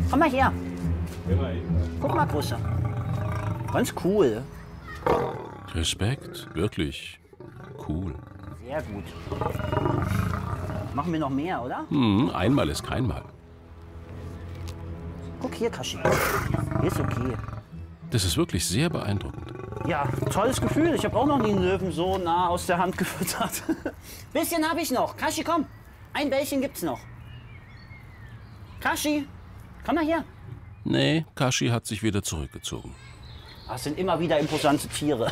Komm mal her. Guck mal, Großer. Ganz cool. Respekt, wirklich cool. Sehr gut. Machen wir noch mehr, oder? Einmal ist kein Mal. Guck hier, Kaschi. Ist okay. Das ist wirklich sehr beeindruckend. Ja, tolles Gefühl. Ich habe auch noch nie einen Löwen so nah aus der Hand gefüttert. Bisschen habe ich noch. Kaschi, komm. Ein Bällchen gibt's noch. Kaschi, komm mal her. Nee, Kaschi hat sich wieder zurückgezogen. Das sind immer wieder imposante Tiere.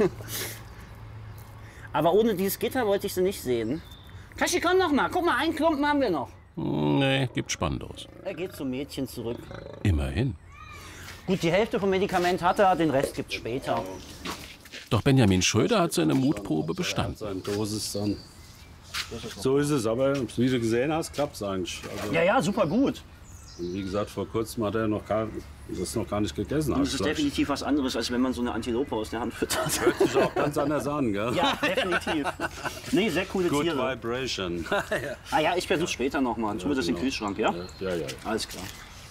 Aber ohne dieses Gitter wollte ich sie nicht sehen. Kaschi, komm noch mal. Guck mal, einen Klumpen haben wir noch. Nee, gibt Spannenderes. Er geht zum Mädchen zurück. Immerhin. Gut, die Hälfte vom Medikament hat er, den Rest gibt's später. Doch Benjamin Schröder hat seine Mutprobe bestanden. Seine Dosis dann. So ist es, aber wie du gesehen hast, klappt es eigentlich. Also, Ja, super gut. wie gesagt, vor kurzem hat er das noch gar nicht gegessen. Und es ist definitiv was anderes, als wenn man so eine Antilope aus der Hand füttert. Hört sich auch ganz anders an, gell? Ja, definitiv. Nee, sehr coole Good Tiere. Vibration. Ah ja, ich versuche später noch mal. Tu mir das in den Kühlschrank, ja? Ja. Alles klar.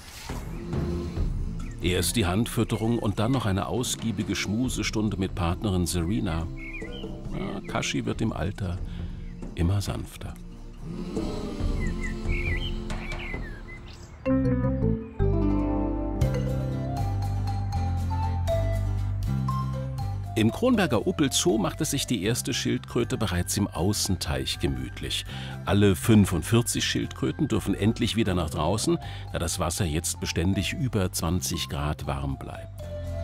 Erst die Handfütterung und dann noch eine ausgiebige Schmusestunde mit Partnerin Serena. Ja, Kaschi wird im Alter immer sanfter. Im Kronberger Opel Zoo macht es sich die erste Schildkröte bereits im Außenteich gemütlich. Alle 45 Schildkröten dürfen endlich wieder nach draußen, da das Wasser jetzt beständig über 20 Grad warm bleibt.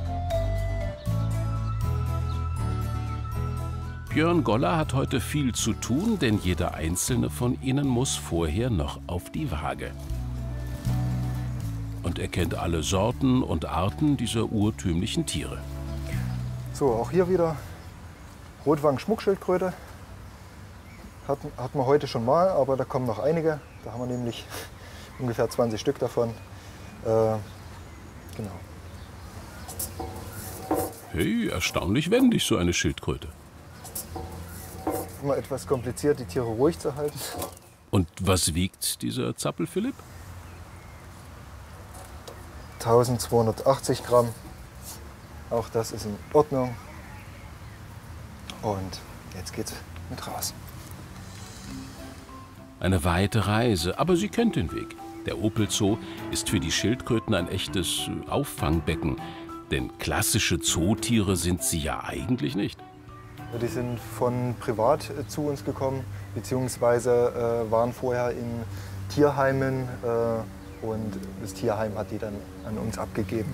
Björn Goller hat heute viel zu tun, denn jeder einzelne von ihnen muss vorher noch auf die Waage. Und er kennt alle Sorten und Arten dieser urtümlichen Tiere. So, auch hier wieder Rotwangen-Schmuckschildkröte. Hatten wir heute schon mal, aber da kommen noch einige. Da haben wir nämlich ungefähr 20 Stück davon. Genau. Hey, erstaunlich wendig, so eine Schildkröte. Immer etwas kompliziert, die Tiere ruhig zu halten. Und was wiegt dieser Zappel-Philipp? 1280 Gramm. Auch das ist in Ordnung. Und jetzt geht's mit raus. Eine weite Reise, aber sie kennt den Weg. Der Opel Zoo ist für die Schildkröten ein echtes Auffangbecken. Denn klassische Zootiere sind sie ja eigentlich nicht. Die sind von privat zu uns gekommen, beziehungsweise waren vorher in Tierheimen und das Tierheim hat die dann an uns abgegeben.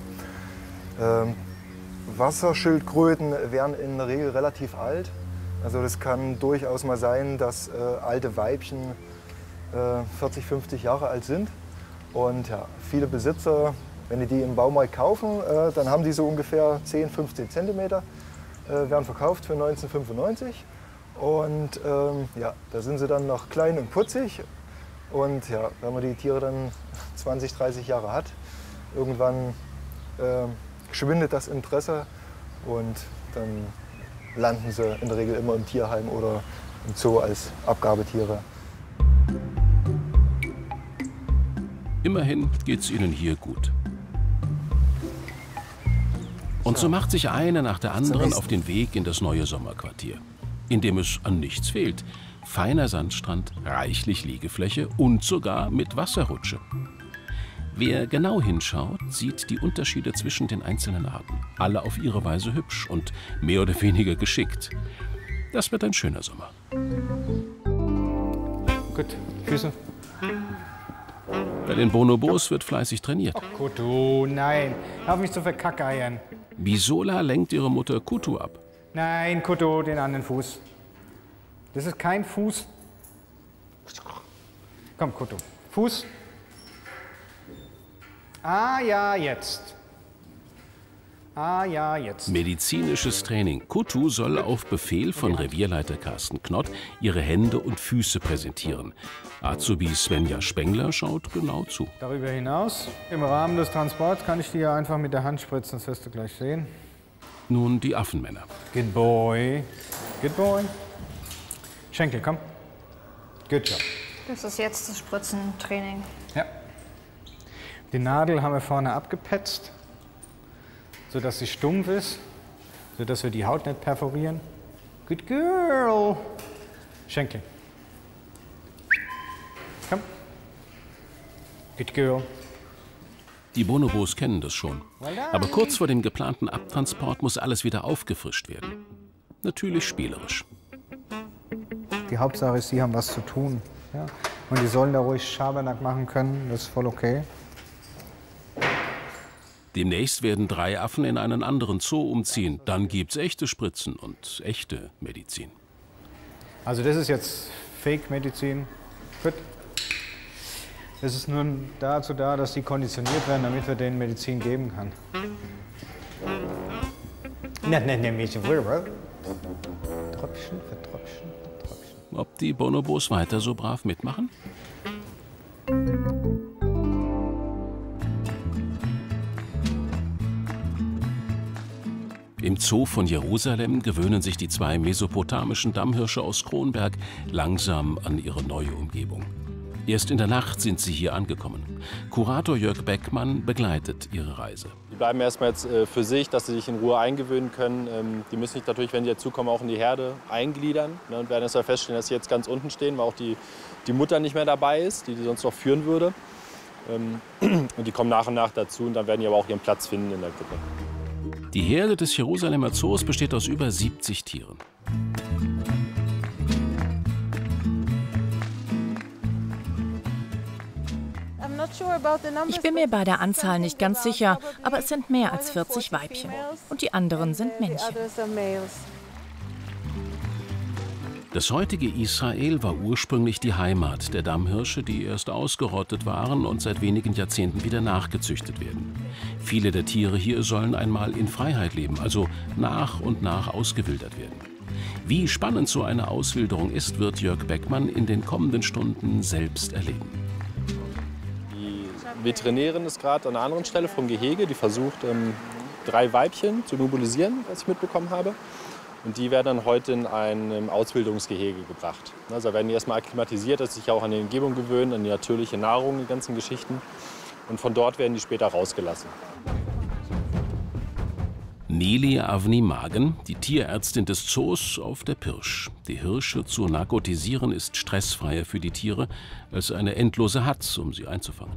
Wasserschildkröten werden in der Regel relativ alt. Also das kann durchaus mal sein, dass alte Weibchen 40, 50 Jahre alt sind. Und ja, viele Besitzer, wenn die im Baumarkt kaufen, dann haben die so ungefähr 10, 15 Zentimeter, werden verkauft für 19,95. Und ja, da sind sie dann noch klein und putzig. Und ja, wenn man die Tiere dann 20, 30 Jahre hat, irgendwann schwindet das Interesse und dann landen sie in der Regel immer im Tierheim oder im Zoo als Abgabetiere. Immerhin geht's ihnen hier gut. Und so macht sich eine nach der anderen auf den Weg in das neue Sommerquartier, in dem es an nichts fehlt. Feiner Sandstrand, reichlich Liegefläche und sogar mit Wasserrutsche. Wer genau hinschaut, sieht die Unterschiede zwischen den einzelnen Arten. Alle auf ihre Weise hübsch und mehr oder weniger geschickt. Das wird ein schöner Sommer. Gut, Füße. Bei den Bonobos wird fleißig trainiert. Kutu, nein. Hör auf mich zu verkackeiern. Bisola lenkt ihre Mutter Kutu ab. Nein, Kutu, den anderen Fuß. Das ist kein Fuß. Komm, Kutu. Fuß. Ah ja, jetzt. Ah ja, jetzt. Medizinisches Training. Kutu soll auf Befehl von Revierleiter Carsten Knott ihre Hände und Füße präsentieren. Azubi Svenja Spengler schaut genau zu. Darüber hinaus, im Rahmen des Transports kann ich dir einfach mit der Hand spritzen, das wirst du gleich sehen. Nun die Affenmänner. Good boy. Good boy. Schenkel, komm. Good job. Das ist jetzt das Spritzentraining. Ja. Die Nadel haben wir vorne abgepetzt, sodass sie stumpf ist, sodass wir die Haut nicht perforieren. Good girl. Schenkel. Komm. Good girl. Die Bonobos kennen das schon. Aber kurz vor dem geplanten Abtransport muss alles wieder aufgefrischt werden. Natürlich spielerisch. Die Hauptsache ist, sie haben was zu tun. Ja? Und die sollen da ruhig Schabernack machen können, das ist voll okay. Demnächst werden 3 Affen in einen anderen Zoo umziehen. Dann gibt's echte Spritzen und echte Medizin. Also das ist jetzt Fake-Medizin. Gut. Das ist nur dazu da, dass die konditioniert werden, damit wir denen Medizin geben können. Tröpfchen für Tröpfchen für Tröpfchen. Ob die Bonobos weiter so brav mitmachen? Im Zoo von Jerusalem gewöhnen sich die 2 mesopotamischen Dammhirsche aus Kronberg langsam an ihre neue Umgebung. Erst in der Nacht sind sie hier angekommen. Kurator Jörg Beckmann begleitet ihre Reise. Die bleiben erstmal jetzt für sich, dass sie sich in Ruhe eingewöhnen können. Die müssen sich natürlich, wenn sie dazukommen, auch in die Herde eingliedern. Und werden erstmal feststellen, dass sie jetzt ganz unten stehen, weil auch die Mutter nicht mehr dabei ist, die sonst noch führen würde. Und die kommen nach und nach dazu und dann werden die aber auch ihren Platz finden in der Gruppe. Die Herde des Jerusalemer Zoos besteht aus über 70 Tieren. Ich bin mir bei der Anzahl nicht ganz sicher, aber es sind mehr als 40 Weibchen. Und die anderen sind Männchen. Das heutige Israel war ursprünglich die Heimat der Dammhirsche, die erst ausgerottet waren und seit wenigen Jahrzehnten wieder nachgezüchtet werden. Viele der Tiere hier sollen einmal in Freiheit leben, also nach und nach ausgewildert werden. Wie spannend so eine Auswilderung ist, wird Jörg Beckmann in den kommenden Stunden selbst erleben. Die Veterinärin ist gerade an einer anderen Stelle vom Gehege, die versucht, 3 Weibchen zu mobilisieren, was ich mitbekommen habe. Und die werden dann heute in ein Auswilderungsgehege gebracht. Also da werden die erstmal akklimatisiert, dass sie sich auch an die Umgebung gewöhnen, an die natürliche Nahrung, die ganzen Geschichten. Und von dort werden die später rausgelassen. Neli Avni-Magen, die Tierärztin des Zoos, auf der Pirsch. Die Hirsche zu narkotisieren ist stressfreier für die Tiere als eine endlose Hatz, um sie einzufangen.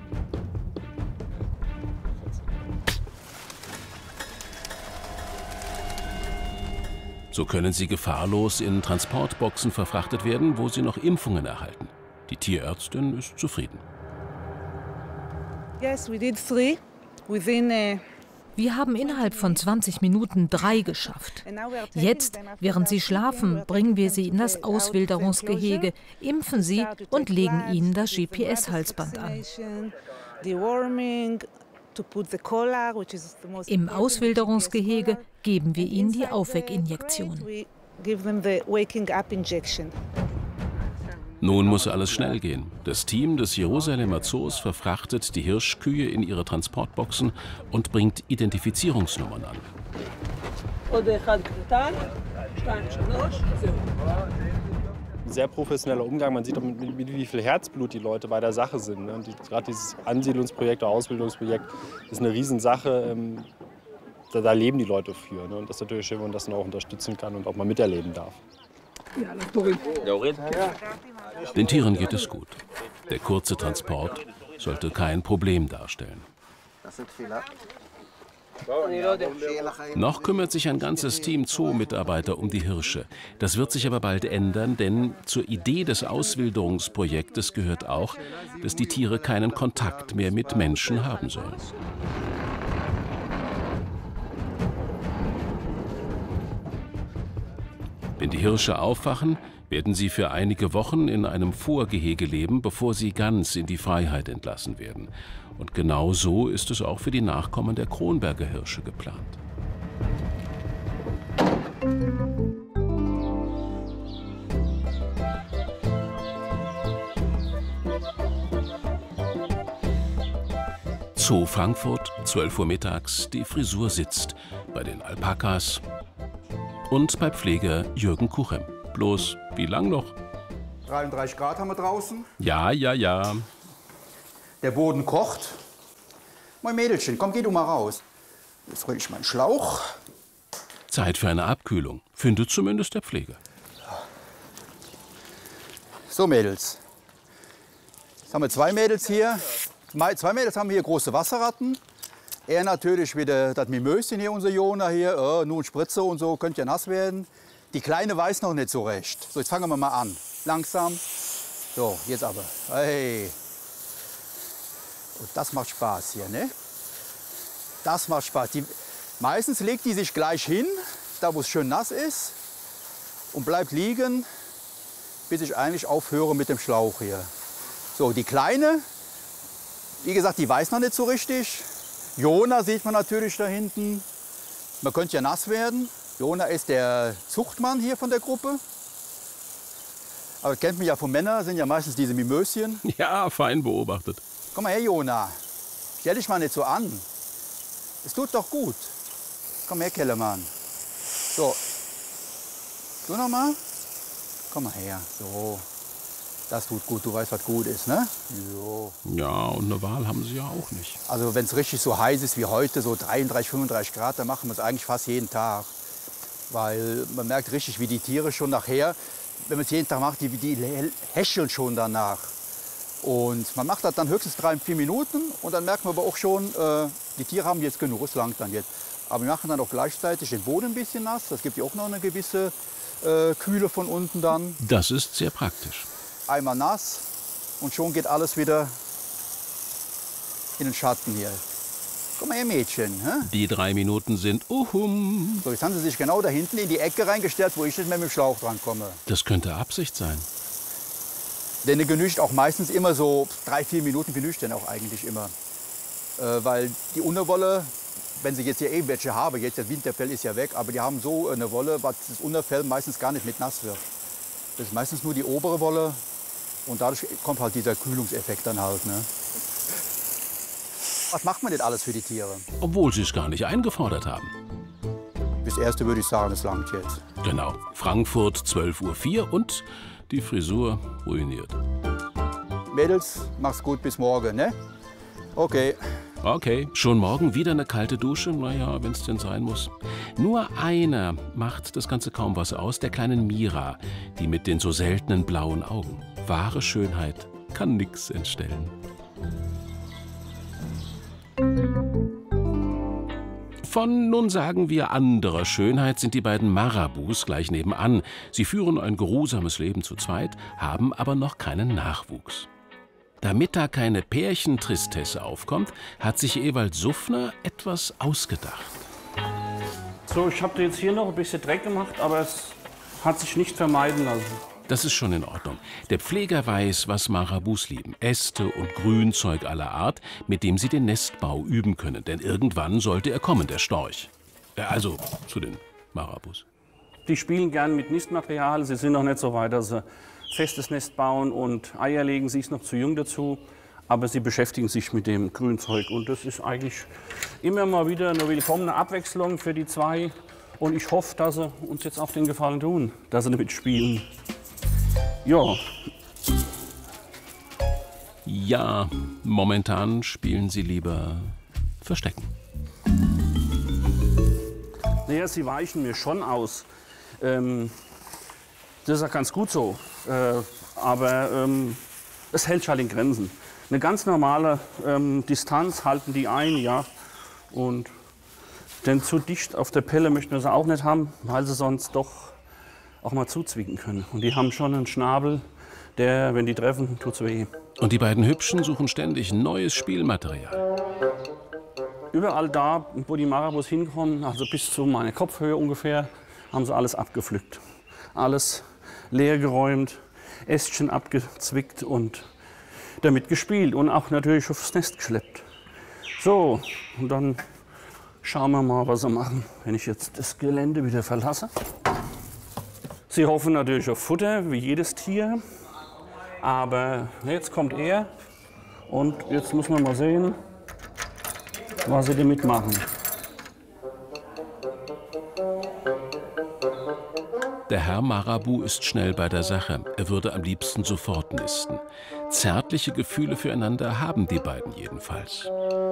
So können sie gefahrlos in Transportboxen verfrachtet werden, wo sie noch Impfungen erhalten. Die Tierärztin ist zufrieden. Wir haben innerhalb von 20 Minuten 3 geschafft. Jetzt, während sie schlafen, bringen wir sie in das Auswilderungsgehege, impfen sie und legen ihnen das GPS-Halsband an. Im Auswilderungsgehege geben wir ihnen die Aufweckinjektion. Nun muss alles schnell gehen. Das Team des Jerusalemer Zoos verfrachtet die Hirschkühe in ihre Transportboxen und bringt Identifizierungsnummern an. Sehr professioneller Umgang. Man sieht auch, mit wie viel Herzblut die Leute bei der Sache sind. Ne? Gerade dieses Ansiedlungsprojekt oder Ausbildungsprojekt ist eine Riesensache. Da leben die Leute für. Ne? Und das ist natürlich schön, wenn man das dann auch unterstützen kann und auch mal miterleben darf. Den Tieren geht es gut. Der kurze Transport sollte kein Problem darstellen. Noch kümmert sich ein ganzes Team Zoo-Mitarbeiter um die Hirsche. Das wird sich aber bald ändern, denn zur Idee des Auswilderungsprojektes gehört auch, dass die Tiere keinen Kontakt mehr mit Menschen haben sollen. Wenn die Hirsche aufwachen, werden sie für einige Wochen in einem Vorgehege leben, bevor sie ganz in die Freiheit entlassen werden. Und genau so ist es auch für die Nachkommen der Kronberger Hirsche geplant. Zoo Frankfurt, 12 Uhr mittags, die Frisur sitzt. Bei den Alpakas und bei Pfleger Jürgen Kuchem. Bloß, wie lang noch? 33 Grad haben wir draußen. Ja. Der Boden kocht. Moin Mädelchen, komm, geh du mal raus. Jetzt hol ich meinen Schlauch. Zeit für eine Abkühlung, findet zumindest der Pfleger. So Mädels, jetzt haben wir 2 Mädels hier. 2 Mädels haben hier große Wasserratten. Er natürlich wieder das Mimöschen hier, unser Jona hier. Nun Spritze und so, könnte ja nass werden. Die Kleine weiß noch nicht so recht. So, jetzt fangen wir mal an. Langsam. So, jetzt aber. Hey. Und das macht Spaß hier, ne? Das macht Spaß. Meistens legt die sich gleich hin, da wo es schön nass ist, und bleibt liegen, bis ich eigentlich aufhöre mit dem Schlauch hier. So, die Kleine, wie gesagt, die weiß noch nicht so richtig. Jona sieht man natürlich da hinten. Man könnte ja nass werden. Jona ist der Zuchtmann hier von der Gruppe. Aber das kennt man ja von Männern, sind ja meistens diese Mimöschen. Ja, fein beobachtet. Komm mal her, Jona. Stell dich mal nicht so an. Es tut doch gut. Komm her, Kellermann. So. Du noch mal? Komm mal her. So. Das tut gut. Du weißt, was gut ist, ne? Jo. Ja, und eine Wahl haben sie ja auch nicht. Also wenn es richtig so heiß ist wie heute, so 33, 35 Grad, dann machen wir es eigentlich fast jeden Tag. Weil man merkt richtig, wie die Tiere schon nachher, wenn man es jeden Tag macht, die häscheln schon danach. Und man macht das dann höchstens 3, 4 Minuten und dann merkt man aber auch schon, die Tiere haben jetzt genug, es langt dann jetzt. Aber wir machen dann auch gleichzeitig den Boden ein bisschen nass. Das gibt ja auch noch eine gewisse Kühle von unten dann. Das ist sehr praktisch. Einmal nass und schon geht alles wieder in den Schatten hier. Komm mal her, Mädchen. Hä? Die 3 Minuten sind So, jetzt haben sie sich genau da hinten in die Ecke reingestellt, wo ich nicht mehr mit dem Schlauch dran komme. Das könnte Absicht sein. Denn der genügt auch meistens immer so 3, 4 Minuten genügt denn auch eigentlich immer. Weil die Unterwolle, wenn sie jetzt hier eben welche haben, jetzt das Winterfell ist ja weg, aber die haben so eine Wolle, was das Unterfell meistens gar nicht mit nass wird. Das ist meistens nur die obere Wolle und dadurch kommt halt dieser Kühlungseffekt dann halt. Ne? Was macht man denn alles für die Tiere? Obwohl sie es gar nicht eingefordert haben. Das Erste würde ich sagen, das langt jetzt. Genau, Frankfurt 12:04 Uhr und die Frisur ruiniert. Mädels, mach's gut, bis morgen, ne? Okay. Okay, schon morgen wieder eine kalte Dusche? Naja, wenn es denn sein muss. Nur einer macht das Ganze kaum was aus, der kleinen Mira, die mit den so seltenen blauen Augen. Wahre Schönheit kann nix entstellen. Von, nun sagen wir, anderer Schönheit sind die beiden Marabus gleich nebenan. Sie führen ein geruhsames Leben zu zweit, haben aber noch keinen Nachwuchs. Damit da keine Pärchentristesse aufkommt, hat sich Ewald Suffner etwas ausgedacht. So, ich habe jetzt hier noch ein bisschen Dreck gemacht, aber es hat sich nicht vermeiden lassen. Das ist schon in Ordnung. Der Pfleger weiß, was Marabus lieben. Äste und Grünzeug aller Art, mit dem sie den Nestbau üben können. Denn irgendwann sollte er kommen, der Storch. Also zu den Marabus. Die spielen gern mit Nistmaterial. Sie sind noch nicht so weit, dass sie festes Nest bauen und Eier legen. Sie ist noch zu jung dazu. Aber sie beschäftigen sich mit dem Grünzeug. Und das ist eigentlich immer mal wieder eine willkommene Abwechslung für die zwei. Und ich hoffe, dass sie uns jetzt auch den Gefallen tun, dass sie damit spielen. Ja. Ja, momentan spielen sie lieber Verstecken. Naja, sie weichen mir schon aus. Das ist ja ganz gut so. Aber es hält halt in Grenzen. Eine ganz normale Distanz halten die ein, ja. Und denn zu dicht auf der Pelle möchten wir sie auch nicht haben, weil sie sonst doch auch mal zuzwicken können. Und die haben schon einen Schnabel, der, wenn die treffen, tut's weh. Und die beiden Hübschen suchen ständig neues Spielmaterial. Überall da, wo die Marabus hinkommen, also bis zu meiner Kopfhöhe ungefähr, haben sie alles abgepflückt. Alles leergeräumt, Ästchen abgezwickt und damit gespielt und auch natürlich aufs Nest geschleppt. So, und dann schauen wir mal, was sie machen, wenn ich jetzt das Gelände wieder verlasse. Sie hoffen natürlich auf Futter, wie jedes Tier. Aber jetzt kommt er und jetzt muss man mal sehen, was sie damit machen. Der Herr Marabu ist schnell bei der Sache. Er würde am liebsten sofort nisten. Zärtliche Gefühle füreinander haben die beiden jedenfalls.